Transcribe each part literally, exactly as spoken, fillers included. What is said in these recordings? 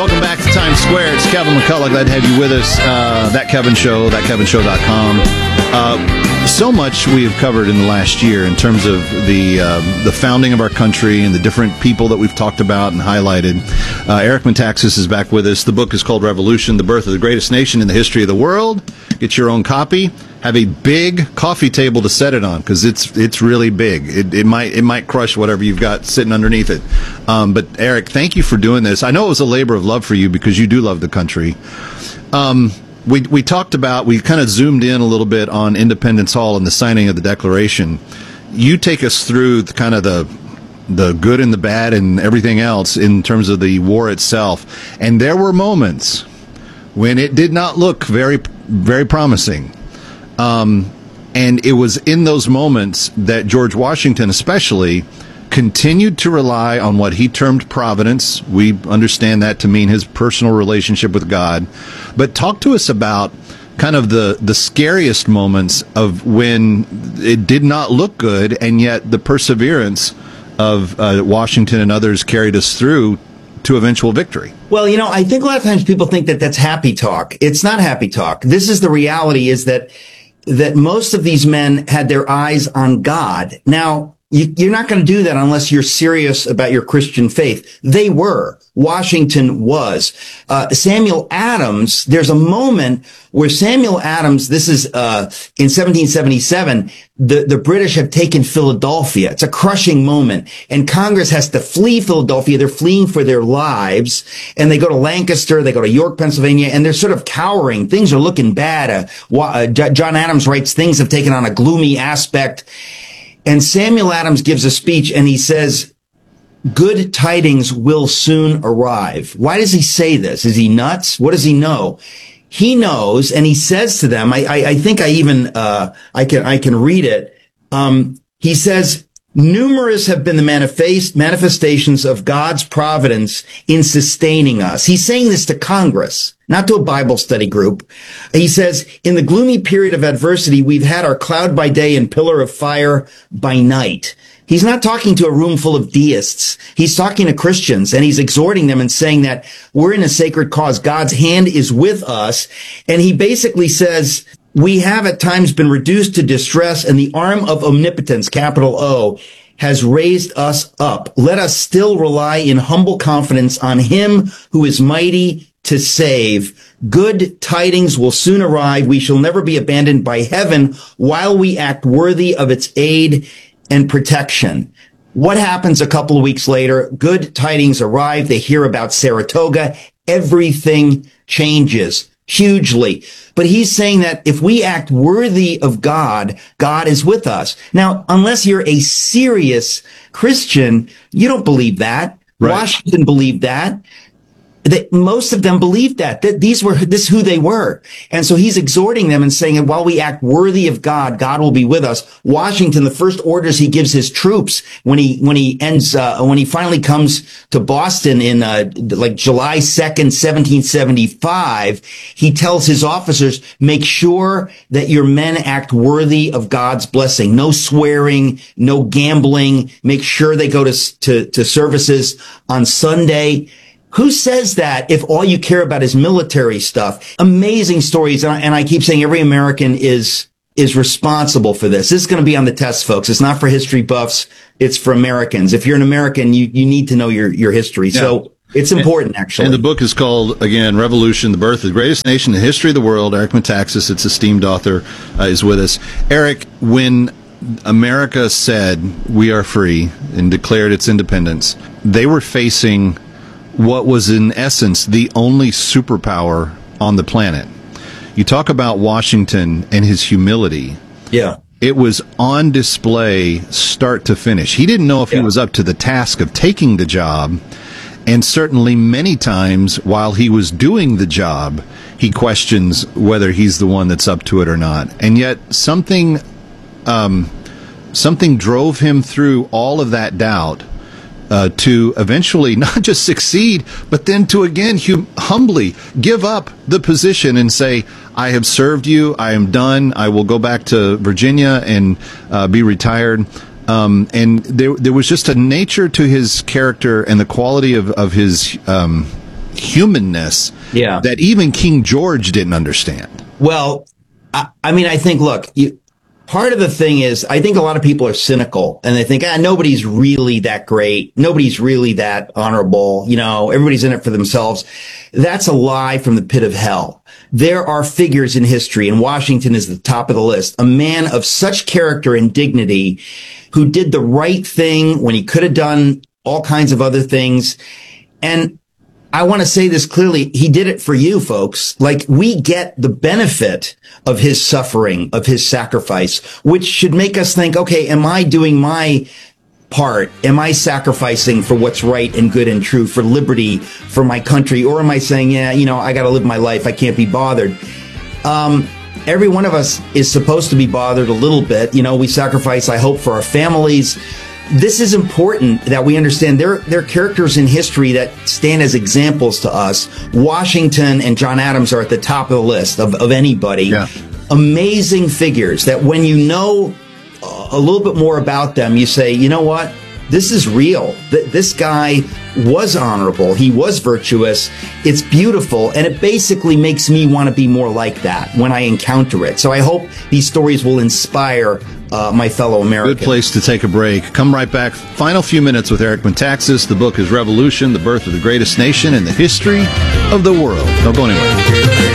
Welcome back to Times Square. It's Kevin McCullough. Glad to have you with us. Uh, That Kevin Show, that kevin show dot com. Uh, so much we have covered in the last year in terms of the uh, the founding of our country and the different people that we've talked about and highlighted. Uh, Eric Metaxas is back with us. The book is called Revolution, The Birth of the Greatest Nation in the History of the World. Get your own copy. Have a big coffee table to set it on because it's it's really big. It, it might it might crush whatever you've got sitting underneath it. Um, but Eric, thank you for doing this. I know it was a labor of love for you because you do love the country. Um, we we talked about we kind of zoomed in a little bit on Independence Hall and the signing of the Declaration. You take us through the, kind of the the good and the bad and everything else in terms of the war itself. And there were moments when it did not look very very promising. Um, and it was in those moments that George Washington especially continued to rely on what he termed providence. We understand that to mean his personal relationship with God. But talk to us about kind of the, the scariest moments of when it did not look good, and yet the perseverance of uh, Washington and others carried us through to eventual victory. Well, you know, I think a lot of times people think that that's happy talk. It's not happy talk. This is the reality, is that that most of these men had their eyes on God. Now, you, you're not going to do that unless you're serious about your Christian faith. They were. Washington was. Uh, Samuel Adams, there's a moment where Samuel Adams, this is uh in seventeen seventy-seven, the, the British have taken Philadelphia. It's a crushing moment. And Congress has to flee Philadelphia. They're fleeing for their lives. And they go to Lancaster, they go to York, Pennsylvania, and they're sort of cowering. Things are looking bad. Uh, uh, John Adams writes, things have taken on a gloomy aspect. And Samuel Adams gives a speech and he says, good tidings will soon arrive. Why does he say this? Is he nuts? What does he know? He knows, and he says to them, I, I, I think I even, uh, I can, I can read it. Um, he says, numerous have been the manifest, manifestations of God's providence in sustaining us. He's saying this to Congress, not to a Bible study group. He says, in the gloomy period of adversity, we've had our cloud by day and pillar of fire by night. He's not talking to a room full of deists. He's talking to Christians, and he's exhorting them and saying that we're in a sacred cause. God's hand is with us. And he basically says, we have at times been reduced to distress, and the arm of omnipotence, capital O, has raised us up. Let us still rely in humble confidence on him who is mighty to save. Good tidings will soon arrive. We shall never be abandoned by heaven while we act worthy of its aid and protection. What happens a couple of weeks later? Good tidings arrive. They hear about Saratoga. Everything changes hugely. But he's saying that if we act worthy of God, God is with us. Now, unless you're a serious Christian, you don't believe that. Right. Washington believed that. That most of them believed that, that these were, this is who they were. And so he's exhorting them and saying, while we act worthy of God, God will be with us. Washington, the first orders he gives his troops when he, when he ends, uh, when he finally comes to Boston in, uh, like July second, seventeen seventy-five, he tells his officers, make sure that your men act worthy of God's blessing. No swearing, no gambling. Make sure they go to, to, to services on Sunday. Who says that if all you care about is military stuff? Amazing stories. And I, and I keep saying every American is, is responsible for this. This is going to be on the test, folks. It's not for history buffs. It's for Americans. If you're an American, you, you need to know your, your history. Yeah. So it's important, actually. And the book is called, again, Revolution, the Birth of the Greatest Nation in the History of the World. Eric Metaxas, its esteemed author, uh, is with us. Eric, when America said we are free and declared its independence, they were facing what was in essence the only superpower on the planet. You talk about Washington and his humility. Yeah. It was on display start to finish. He didn't know if yeah. he was up to the task of taking the job. And certainly many times while he was doing the job, he questions whether he's the one that's up to it or not. And yet something, um, something drove him through all of that doubt Uh, to eventually not just succeed, but then to again hum- humbly give up the position and say, I have served you, I am done, I will go back to Virginia and uh, be retired. Um, and there there was just a nature to his character and the quality of, of his um, humanness Yeah. that even King George didn't understand. Well, I, I mean, I think, look, you, part of the thing is, I think a lot of people are cynical and they think, ah, nobody's really that great. Nobody's really that honorable. You know, everybody's in it for themselves. That's a lie from the pit of hell. There are figures in history, and Washington is the top of the list, a man of such character and dignity who did the right thing when he could have done all kinds of other things. And I want to say this clearly. He did it for you, folks. Like, we get the benefit of his suffering, of his sacrifice, which should make us think, okay, am I doing my part? Am I sacrificing for what's right and good and true, for liberty, for my country? Or am I saying, yeah, you know, I got to live my life. I can't be bothered. Um, every one of us is supposed to be bothered a little bit. You know, we sacrifice, I hope, for our families. This is important that we understand. There, there are characters in history that stand as examples to us. Washington and John Adams are at the top of the list of, of anybody. Yeah. Amazing figures that when you know a little bit more about them, you say, you know what? This is real. This guy was honorable. He was virtuous. It's beautiful. And it basically makes me want to be more like that when I encounter it. So I hope these stories will inspire uh, my fellow Americans. Good place to take a break. Come right back. Final few minutes with Eric Metaxas. The book is Revolution, the Birth of the Greatest Nation in the History of the World. Don't go anywhere.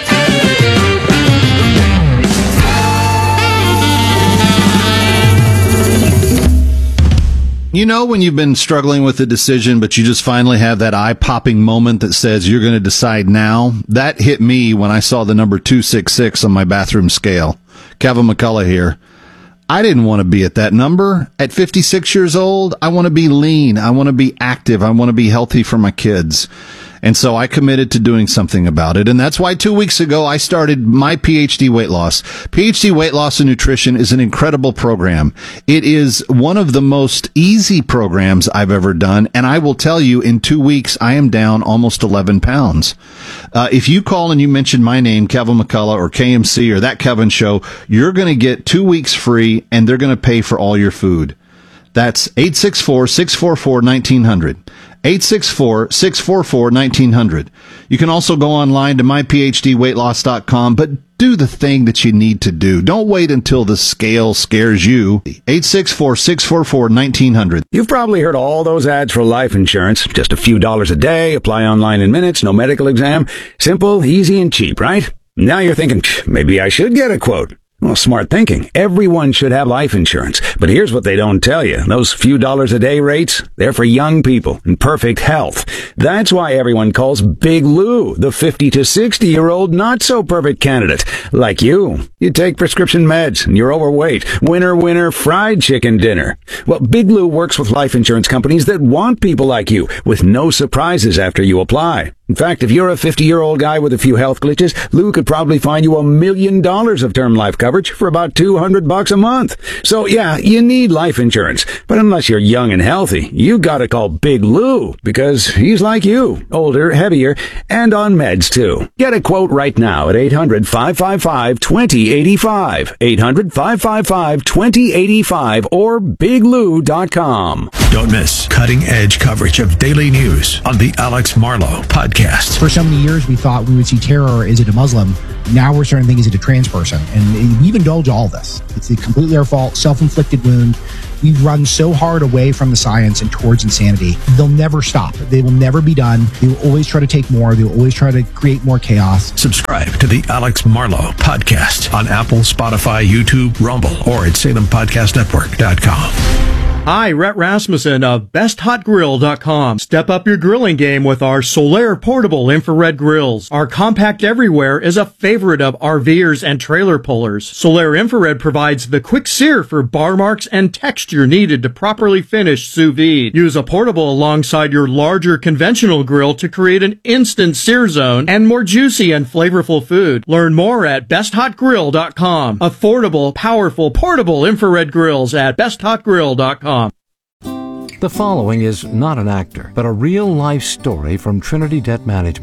You know when you've been struggling with a decision, but you just finally have that eye-popping moment that says you're going to decide now? That hit me when I saw the number two sixty-six on my bathroom scale. Kevin McCullough here. I didn't want to be at that number. At fifty-six years old, I want to be lean. I want to be active. I want to be healthy for my kids. And so I committed to doing something about it. And that's why two weeks ago I started my P H D Weight Loss. P H D Weight Loss and Nutrition is an incredible program. It is one of the most easy programs I've ever done. And I will tell you, in two weeks, I am down almost eleven pounds. Uh, if you call and you mention my name, Kevin McCullough or K M C or That Kevin Show, you're going to get two weeks free and they're going to pay for all your food. That's eight six four, six four four, one nine zero zero. eight six four, six four four, one nine zero zero. You can also go online to my p h d weight loss dot com, but do the thing that you need to do. Don't wait until the scale scares you. eight six four, six four four, one nine zero zero. You've probably heard all those ads for life insurance. Just a few dollars a day, apply online in minutes, no medical exam. Simple, easy, and cheap, right? Now you're thinking, maybe I should get a quote. Well, smart thinking. Everyone should have life insurance. But here's what they don't tell you. Those few dollars a day rates, they're for young people in perfect health. That's why everyone calls Big Lou the fifty to sixty year old not so perfect candidate. Like you. You take prescription meds and you're overweight. Winner, winner, fried chicken dinner. Well, Big Lou works with life insurance companies that want people like you with no surprises after you apply. In fact, if you're a fifty-year-old guy with a few health glitches, Lou could probably find you a million dollars of term life coverage for about two hundred bucks a month. So yeah, you need life insurance. But unless you're young and healthy, you gotta call Big Lou because he's like you, older, heavier, and on meds too. Get a quote right now at eight hundred, five five five, two zero eight five, eight hundred, five five five, two zero eight five, or big lou dot com. Don't miss cutting-edge coverage of daily news on the Alex Marlow Podcast. For so many years, we thought we would see terror. Is it a Muslim? Now we're starting to think, is it a trans person? And we've indulged all this. It's completely our fault, self-inflicted wound. We've run so hard away from the science and towards insanity. They'll never stop. They will never be done. They will always try to take more. They will always try to create more chaos. Subscribe to the Alex Marlow Podcast on Apple, Spotify, YouTube, Rumble, or at salem podcast network dot com. Hi, Rhett Rasmussen of best hot grill dot com. Step up your grilling game with our Solaire portable infrared grills. Our compact everywhere is a favorite of RVers and trailer pullers. Solaire infrared provides the quick sear for bar marks and texture needed to properly finish sous vide. Use a portable alongside your larger conventional grill to create an instant sear zone and more juicy and flavorful food. Learn more at best hot grill dot com. Affordable, powerful, portable infrared grills at best hot grill dot com. The following is not an actor, but a real-life story from Trinity Debt Management.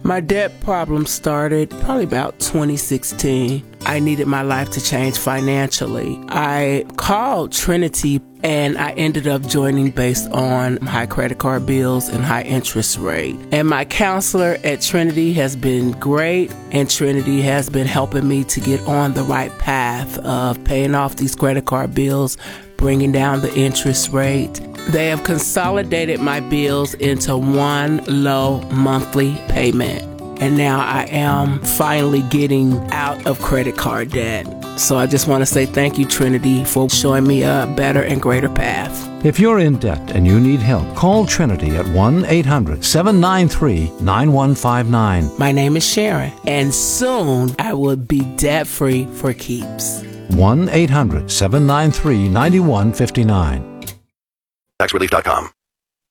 My debt problem started probably about twenty sixteen. I needed my life to change financially. I called Trinity and I ended up joining based on high credit card bills and high interest rate. And my counselor at Trinity has been great, and Trinity has been helping me to get on the right path of paying off these credit card bills, bringing down the interest rate. They have consolidated my bills into one low monthly payment. And now I am finally getting out of credit card debt. So I just want to say thank you, Trinity, for showing me a better and greater path. If you're in debt and you need help, call Trinity at one eight hundred seven nine three nine one five nine. My name is Sharon, and soon I will be debt-free for keeps. one eight hundred seven nine three nine one five nine. tax relief dot com.